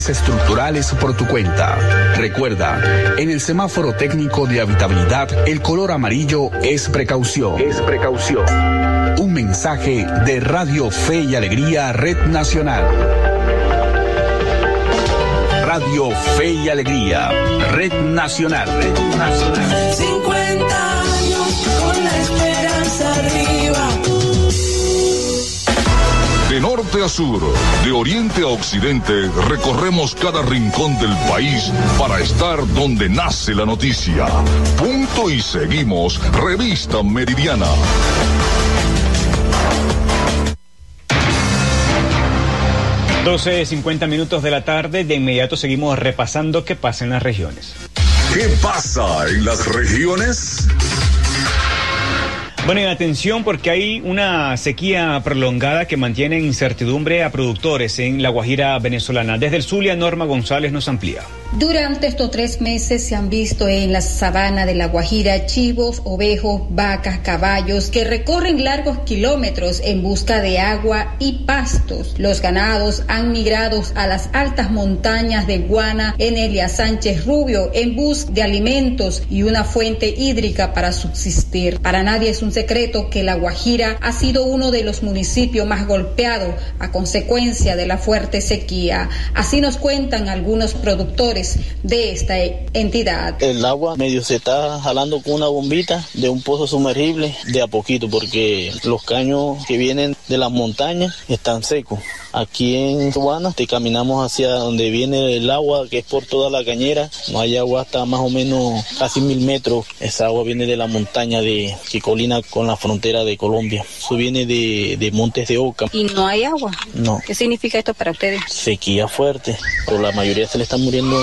Estructurales por tu cuenta. Recuerda, en el semáforo técnico de habitabilidad, el color amarillo es precaución. Un mensaje de Radio Fe y Alegría, Red Nacional. Radio Fe y Alegría, Red Nacional. 50 años con la esperanza arriba. De norte a sur, de oriente a occidente, recorremos cada rincón del país para estar donde nace la noticia. Punto y seguimos, Revista Meridiana. (12:50 de la tarde). De inmediato seguimos repasando qué pasa en las regiones. ¿Qué pasa en las regiones? Bueno, y atención porque hay una sequía prolongada que mantiene en incertidumbre a productores en la Guajira venezolana. Desde el Zulia, Norma González nos amplía. Durante estos 3 meses se han visto en la sabana de la Guajira chivos, ovejos, vacas, caballos que recorren largos kilómetros en busca de agua y pastos. Los ganados han migrado a las altas montañas de Guana en Elias Sánchez Rubio en busca de alimentos y una fuente hídrica para subsistir. Para nadie es un secreto que la Guajira ha sido uno de los municipios más golpeados a consecuencia de la fuerte sequía. Así nos cuentan algunos productores de esta entidad. El agua medio se está jalando con una bombita de un pozo sumergible de a poquito porque los caños que vienen de las montañas están secos. Aquí en Guana te caminamos hacia donde viene el agua, que es por toda la cañera. No hay agua hasta más o menos casi 1000 metros. Esa agua viene de la montaña que colina con la frontera de Colombia. Eso viene de Montes de Oca. ¿Y no hay agua? No. ¿Qué significa esto para ustedes? Sequía fuerte. Por la mayoría se le están muriendo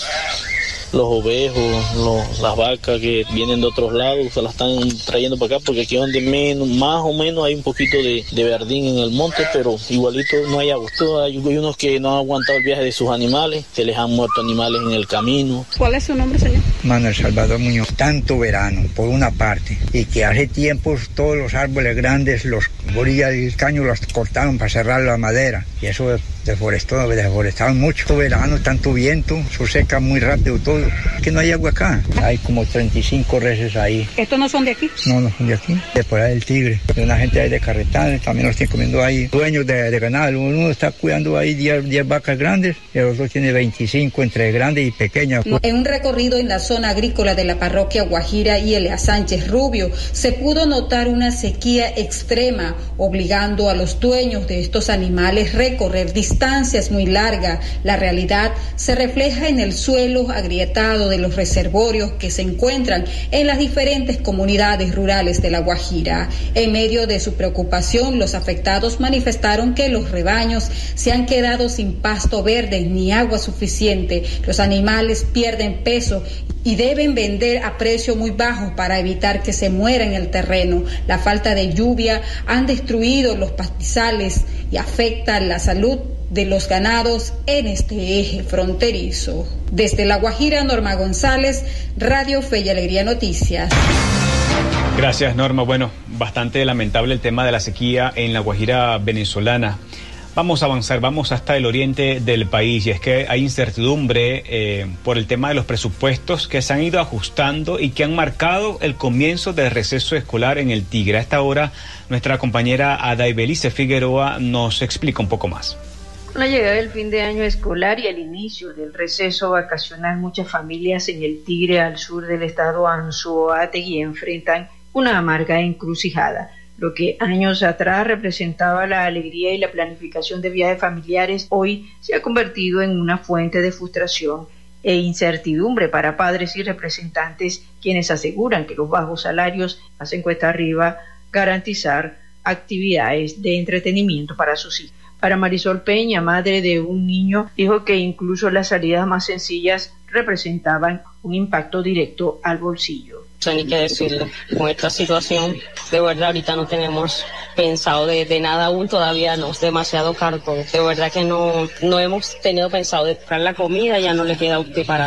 los ovejos, las vacas que vienen de otros lados, se las están trayendo para acá porque aquí es donde más o menos hay un poquito de verdín en el monte, pero igualito no hay agua. Hay unos que no han aguantado el viaje de sus animales, se les han muerto animales en el camino. ¿Cuál es su nombre, señor? Manuel Salvador Muñoz. Tanto verano, por una parte, y que hace tiempos todos los árboles grandes, los borillas del caño los cortaron para cerrar la madera, y eso deforestaron mucho. Verano, tanto viento, eso seca muy rápido todo. Que no hay agua acá. Hay como 35 reses ahí. ¿Estos no son de aquí? No, no son de aquí. De por ahí del Tigre. De una gente ahí de Carretales, también los están comiendo ahí. Dueños de ganado. Uno está cuidando ahí 10 vacas grandes, y el otro tiene 25 entre grandes y pequeñas. En un recorrido en la zona agrícola de la parroquia Guajira y Elias Sánchez Rubio, se pudo notar una sequía extrema, obligando a los dueños de estos animales a recorrer distancias muy largas. La realidad se refleja en el suelo agrietado de los reservorios que se encuentran en las diferentes comunidades rurales de la Guajira. En medio de su preocupación, los afectados manifestaron que los rebaños se han quedado sin pasto verde ni agua suficiente. Los animales pierden peso y deben vender a precio muy bajo para evitar que se muera en el terreno. La falta de lluvia han destruido los pastizales y afecta la salud de los ganados en este eje fronterizo. Desde La Guajira, Norma González, Radio Fe y Alegría Noticias. Gracias, Norma. Bueno, bastante lamentable el tema de la sequía en la Guajira venezolana. Vamos a avanzar, vamos hasta el oriente del país, y es que hay incertidumbre por el tema de los presupuestos que se han ido ajustando y que han marcado el comienzo del receso escolar en el Tigre. A esta hora, nuestra compañera Adaibelice Figueroa nos explica un poco más. Con la llegada del fin de año escolar y el inicio del receso vacacional, muchas familias en el Tigre, al sur del estado Anzoátegui, enfrentan una amarga encrucijada. Lo que años atrás representaba la alegría y la planificación de viajes familiares, hoy se ha convertido en una fuente de frustración e incertidumbre para padres y representantes, quienes aseguran que los bajos salarios hacen cuesta arriba garantizar actividades de entretenimiento para sus hijos. Para Marisol Peña, madre de un niño, dijo que incluso las salidas más sencillas representaban un impacto directo al bolsillo. No sé ni qué decirle. Con esta situación, de verdad, ahorita no tenemos pensado de nada aún, todavía no, es demasiado caro todo. De verdad que no hemos tenido pensado de buscar la comida, ya no le queda a usted para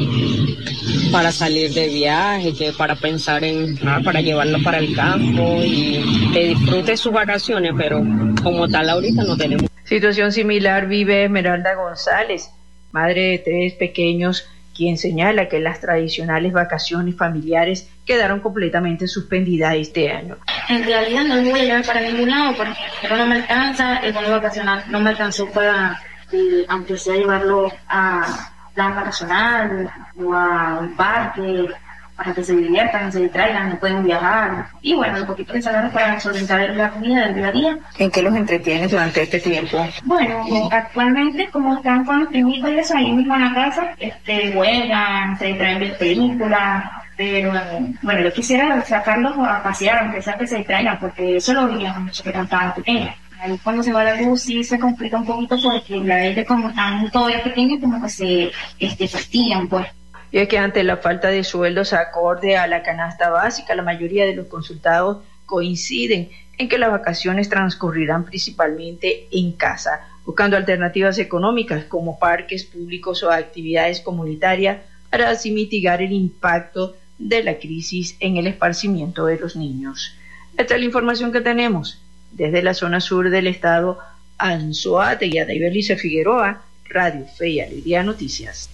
salir de viaje, que para pensar para llevarlo para el campo y que disfrute sus vacaciones, pero como tal ahorita no tenemos. Situación similar vive Esmeralda González. madre de 3 pequeños, quien señala que las tradicionales vacaciones familiares quedaron completamente suspendidas este año. En realidad no me voy a llevar para ningún lado porque no me alcanza, el bono vacacional no me alcanzó para, aunque sea llevarlo a plan vacacional o a un parque, para que se diviertan, se distraigan, no pueden viajar. Y bueno, lo poquito que salgan para solventar la comida del día a día. ¿En qué los entretienes durante este tiempo? Bueno, actualmente como están con los primitos y eso, ahí mismo en la casa, juegan, se distraen viendo películas, pero bueno, yo quisiera sacarlos a pasear, aunque sea que se distraigan, porque eso lo veía mucho que eran tan pequeños. Ahí cuando se va la luz sí se complica un poquito porque la gente como están todavía pequeños como que se fastidian, pues. Y es que ante la falta de sueldos acorde a la canasta básica, la mayoría de los consultados coinciden en que las vacaciones transcurrirán principalmente en casa, buscando alternativas económicas como parques públicos o actividades comunitarias para así mitigar el impacto de la crisis en el esparcimiento de los niños. Esta es la información que tenemos desde la zona sur del estado Anzoátegui. A Daibelice Figueroa, Radio Fe y Alegría Noticias.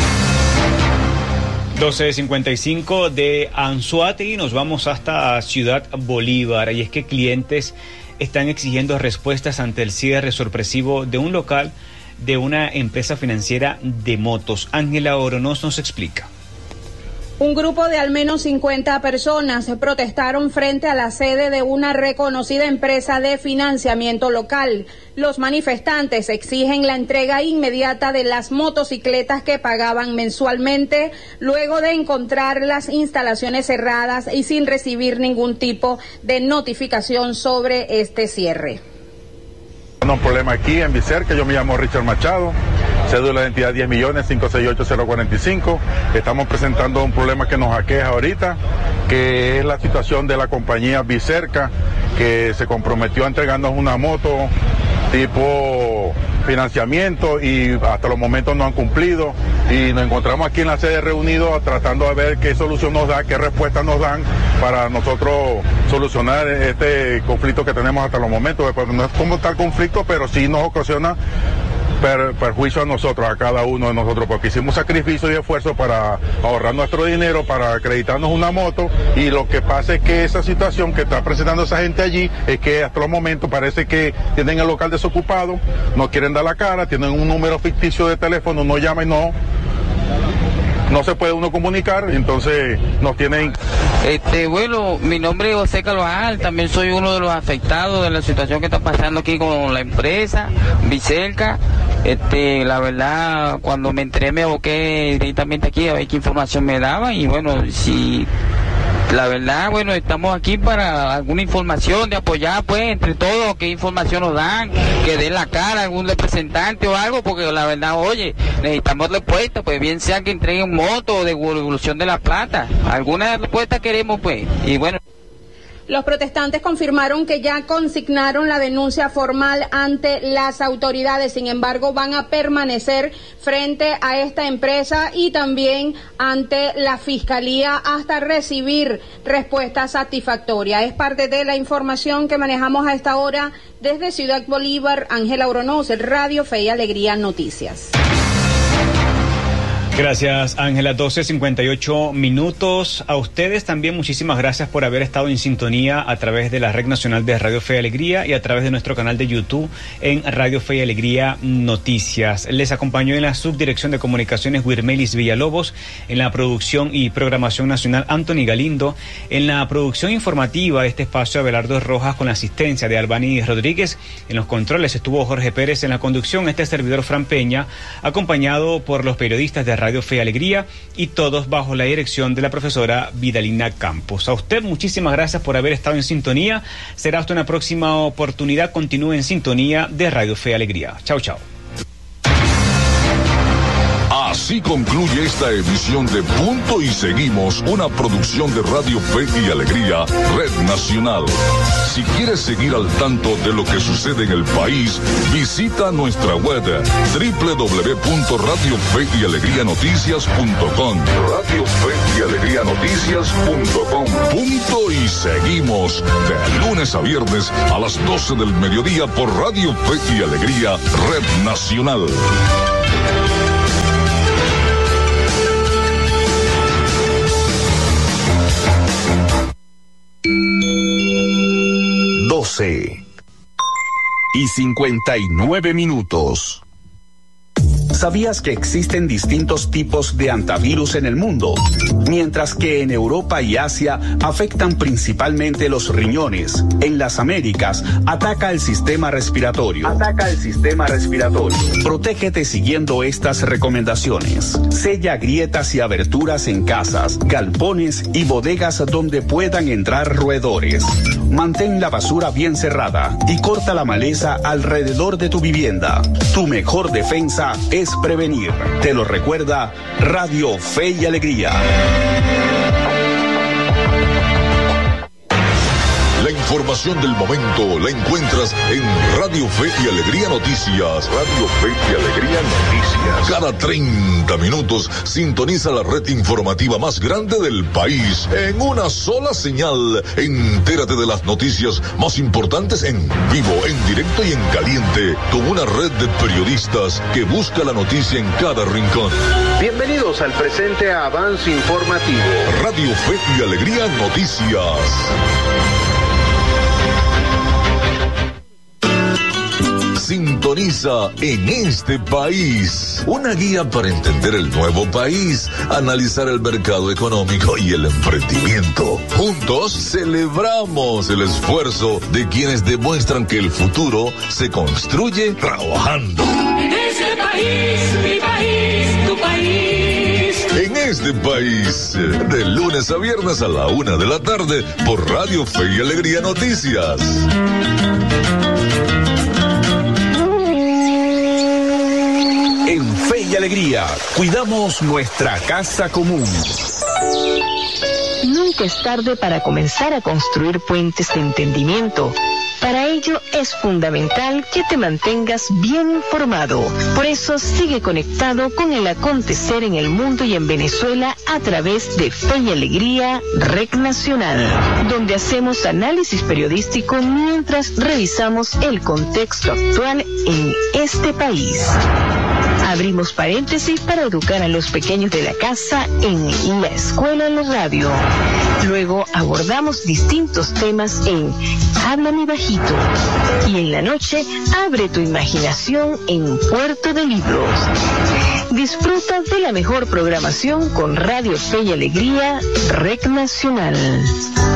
12:55 de Anzoátegui, nos vamos hasta Ciudad Bolívar, y es que clientes están exigiendo respuestas ante el cierre sorpresivo de un local de una empresa financiera de motos. Ángela Oronoz nos explica. Un grupo de al menos 50 personas protestaron frente a la sede de una reconocida empresa de financiamiento local. Los manifestantes exigen la entrega inmediata de las motocicletas que pagaban mensualmente, luego de encontrar las instalaciones cerradas y sin recibir ningún tipo de notificación sobre este cierre. Un problema aquí en Vicerca, yo me llamo Richard Machado, cédula de identidad 10.568.045. Estamos presentando un problema que nos aqueja ahorita, que es la situación de la compañía Vicerca, que se comprometió a entregarnos una moto tipo financiamiento y hasta los momentos no han cumplido, y nos encontramos aquí en la sede reunidos tratando de ver qué solución nos da, qué respuesta nos dan para nosotros solucionar este conflicto que tenemos hasta los momentos. Pues no es como tal conflicto, pero sí nos ocasiona perjuicio a nosotros, a cada uno de nosotros, porque hicimos sacrificio y esfuerzo para ahorrar nuestro dinero, para acreditarnos una moto, y lo que pasa es que esa situación que está presentando esa gente allí es que hasta los momentos parece que tienen el local desocupado, no quieren dar la cara, tienen un número ficticio de teléfono, uno llama y no se puede uno comunicar, entonces nos tienen... Bueno, mi nombre es José Carvajal, también soy uno de los afectados de la situación que está pasando aquí con la empresa Vicerca. La verdad, cuando me entré me aboqué directamente aquí a ver qué información me daba, y bueno, si... La verdad, bueno, estamos aquí para alguna información, de apoyar, pues, entre todos, qué información nos dan, que den la cara algún representante o algo, porque la verdad, oye, necesitamos respuesta, pues, bien sea que entreguen moto o devolución de la plata. Alguna respuesta queremos, pues, y bueno. Los protestantes confirmaron que ya consignaron la denuncia formal ante las autoridades. Sin embargo, van a permanecer frente a esta empresa y también ante la fiscalía hasta recibir respuesta satisfactoria. Es parte de la información que manejamos a esta hora desde Ciudad Bolívar. Ángela Oronoz, Radio Fe y Alegría Noticias. Gracias, Ángela. 12:58. A ustedes también muchísimas gracias por haber estado en sintonía a través de la Red Nacional de Radio Fe y Alegría y a través de nuestro canal de YouTube en Radio Fe y Alegría Noticias. Les acompañó en la subdirección de comunicaciones Wirmelis Villalobos, en la producción y programación nacional Anthony Galindo, en la producción informativa de este espacio Abelardo Rojas con la asistencia de Albani Rodríguez. En los controles estuvo Jorge Pérez, en la conducción este servidor Fran Peña, acompañado por los periodistas de Radio Fe y Alegría, y todos bajo la dirección de la profesora Vidalina Campos. A usted muchísimas gracias por haber estado en sintonía. Será hasta una próxima oportunidad. Continúe en sintonía de Radio Fe y Alegría. Chao, chao. Así concluye esta edición de Punto y Seguimos, una producción de Radio Fe y Alegría, Red Nacional. Si quieres seguir al tanto de lo que sucede en el país, visita nuestra web www.radiofeyalegrianoticias.com. Radio Fe y Alegría Noticias.com. Punto y Seguimos, de lunes a viernes a las 12 del mediodía por Radio Fe y Alegría, Red Nacional. 12:59. ¿Sabías que existen distintos tipos de antivirus en el mundo? Mientras que en Europa y Asia afectan principalmente los riñones, en las Américas ataca el sistema respiratorio. Protégete siguiendo estas recomendaciones. Sella grietas y aberturas en casas, galpones y bodegas donde puedan entrar roedores. Mantén la basura bien cerrada y corta la maleza alrededor de tu vivienda. Tu mejor defensa es prevenir. Te lo recuerda Radio Fe y Alegría. La información del momento la encuentras en Radio Fe y Alegría Noticias. Radio Fe y Alegría Noticias. Cada 30 minutos sintoniza la red informativa más grande del país en una sola señal. Entérate de las noticias más importantes en vivo, en directo y en caliente, con una red de periodistas que busca la noticia en cada rincón. Bienvenidos al presente avance informativo. Radio Fe y Alegría Noticias. Sintoniza En este País, una guía para entender el nuevo país, analizar el mercado económico y el emprendimiento. Juntos celebramos el esfuerzo de quienes demuestran que el futuro se construye trabajando. En este país, mi país, tu país. En este país, de lunes a viernes a la 1 de la tarde por Radio Fe y Alegría Noticias. En Fe y Alegría, cuidamos nuestra casa común. Nunca es tarde para comenzar a construir puentes de entendimiento. Para ello es fundamental que te mantengas bien informado. Por eso sigue conectado con el acontecer en el mundo y en Venezuela a través de Fe y Alegría REC Nacional, donde hacemos análisis periodístico mientras revisamos el contexto actual en este país. Abrimos paréntesis para educar a los pequeños de la casa en la escuela en la radio. Luego abordamos distintos temas en Háblame Bajito. Y en la noche, abre tu imaginación en Puerto de Libros. Disfruta de la mejor programación con Radio Fe y Alegría REC Nacional.